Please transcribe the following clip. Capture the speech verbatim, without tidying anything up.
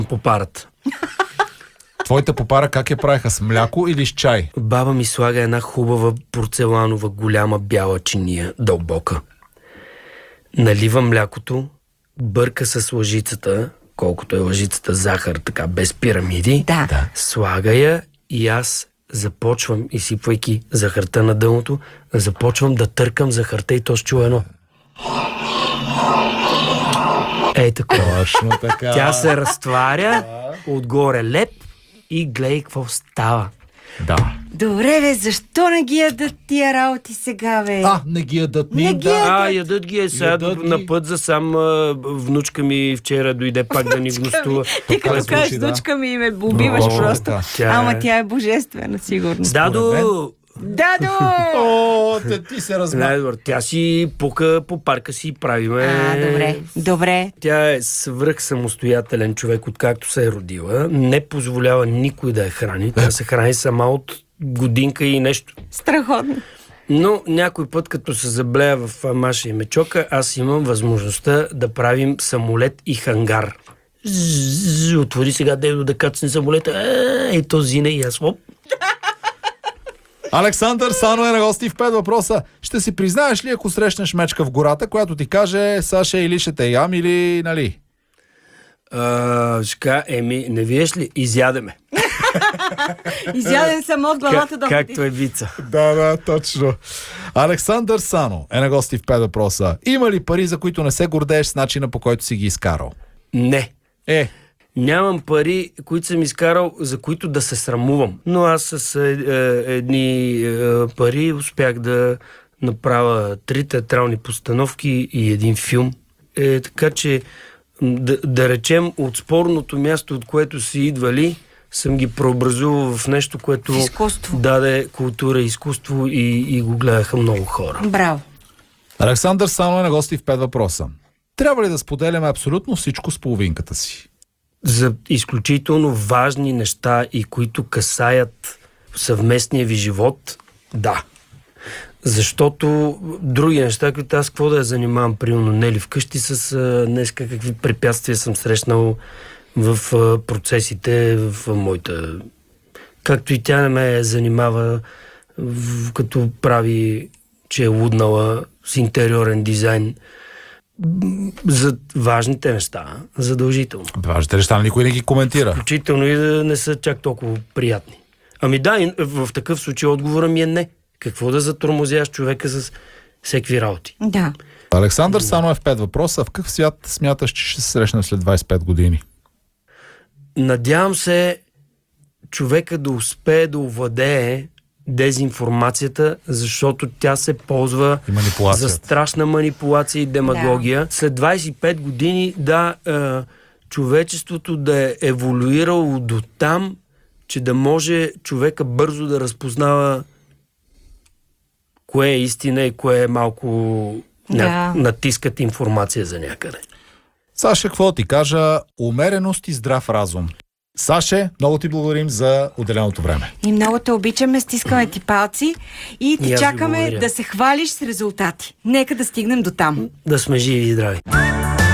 попарата. Твоята попара как я правиха? С мляко или с чай? Баба ми слага една хубава порцеланова голяма бяла чиния, дълбока. Налива млякото, бърка с лъжицата, колкото е лъжицата захар, така без пирамиди. Да. Да. Слага я и аз започвам, изсипвайки захарта на дъното, започвам да търкам захарта и то с чуено. Ей такова. Точно така. Тя се разтваря, отгоре леп и гледай какво става. Да. Добре, бе, защо не ги ядат тия работи сега, бе? А, не ги ядат ни. Не ги да. ядат. А, ядат ги е сега Ядат ги. на път за сам а, внучка ми вчера дойде пак да ни гостува. Ти Така като се кажеш случи, да. дучка ми ме убиваш О, просто. да. Тя Ама е- тя е божествена, сигурно. Дадо! Дадо! О, те ти се разма. Не, добър, тя си пука по парка си и правиме. А, добре, добре. Тя е свръх самостоятелен човек, откакто се е родила. Не позволява никой да я храни. Тя се храни сама от годинка и нещо. Страхотно. Но някой път, като се заблея в Маша и Мечока, аз имам възможността да правим самолет и хангар. Зззз, отвори сега Дейдо да кацне самолета. Е, и то зине и аз. Оп. Александър Сано е на гости в пет въпроса. Ще си признаеш ли, ако срещнеш мечка в гората, която ти каже: Саша, или ще те ям, или нали? А, шка, еми, не виеш ли? Изядеме. Изяден съм от главата до Както е вица. Да, да, точно. Александър Сано е на гости в пет въпроса. Има ли пари, за които не се гордееш с начина, по който си ги изкарал? Не. Е, Нямам пари, които съм изкарал, за които да се срамувам. Но аз с е, е, едни е, пари успях да направя три театрални постановки и един филм. Е, така че, да, да речем, от спорното място, от което си идвали, съм ги преобразувал в нещо, което изкуство. даде култура и изкуство и, и го гледаха много хора. Браво. Александър Сано е на гости в пет въпроса. Трябва ли да споделяме абсолютно всичко с половинката си? За изключително важни неща и които касаят съвместния ви живот, да. Защото други неща, които аз какво да я занимавам, примерно Нели вкъщи с а, днеска какви препятствия съм срещнал в а, процесите в а, моята... Както и тя не ме занимава в, като прави, че е луднала с интериорен дизайн. За важните неща, задължително. Важните неща, никой не ги коментира. Включително и да не са чак толкова приятни. Ами да, и в такъв случай отговора ми е не. Какво да затормозяваш човека с всеки работи? Да. Александър Сано е в пет въпроса. В какъв свят смяташ, че ще се срещнем след двайсет и пет години? Надявам се човека да успее да овладее дезинформацията, защото тя се ползва за страшна манипулация и демагогия. Да. След двайсет и пет години, да, е, човечеството да е еволюирало до там, че да може човека бързо да разпознава кое е истина и кое е малко да. ня... натискат информация за някъде. Саша, какво ти кажа? Умереност и здрав разум. Саше, много ти благодарим за отделеното време. И много те обичаме, стискаме ти палци и ти И чакаме да се хвалиш с резултати. Нека да стигнем до там. Да сме живи и здрави.